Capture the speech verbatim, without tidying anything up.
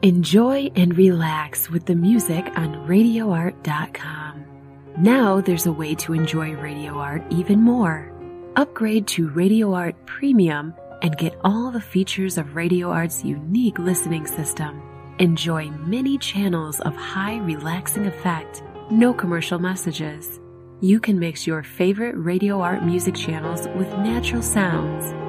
Enjoy and relax with the music on radio art dot com. Now there's a way to enjoy Radio Art even more. Upgrade to Radio Art Premium and get all the features of Radio Art's unique listening system. Enjoy many channels of high relaxing effect, no commercial messages. You can mix your favorite Radio Art music channels with natural sounds.